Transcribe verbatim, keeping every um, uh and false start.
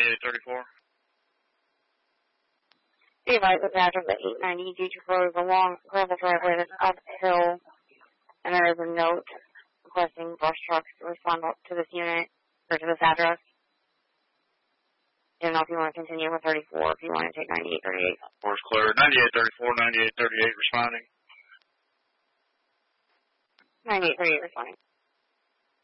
ninety-eight thirty-four. Be advised that the address at eight ninety Beach Road is a long gravel driveway that's uphill, and there is a note requesting brush trucks to respond to this unit, or to this address. I don't know if you want to continue with thirty-four, if you want to take ninety-eight thirty-eight. Four's clear. ninety-eight thirty-four, ninety-eight thirty-eight responding. ninety-eight thirty-eight responding.